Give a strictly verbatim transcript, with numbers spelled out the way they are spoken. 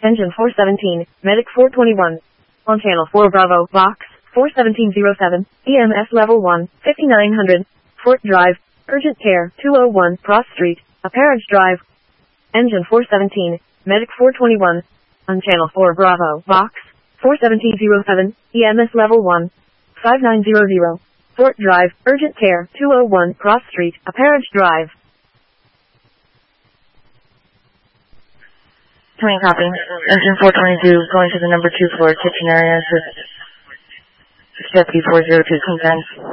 Engine four seventeen, Medic four twenty-one. On channel four Bravo, Vox, four seventeen oh seven, E M S level one, fifty-nine hundred, Fort Drive, Urgent Care, two oh one, Cross Street, Apparage Drive. Engine four seventeen, Medic four twenty-one. On channel four Bravo, Vox, four seventeen oh seven, E M S level one, five nine hundred, Fort Drive, Urgent Care, two oh one, Cross Street, Apparage Drive. Twenty copy. Engine four twenty-two going to the number two floor kitchen area. Deputy four zero two, concerns.